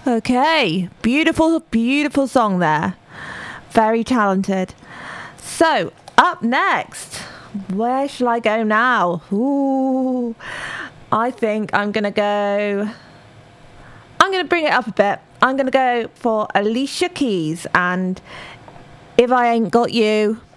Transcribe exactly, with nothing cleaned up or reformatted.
Okay, beautiful, beautiful song there. Very talented. So, up next, where shall I go now? Ooh, I think I'm going to go... I'm going to bring it up a bit. I'm going to go for Alicia Keys and If I Ain't Got You.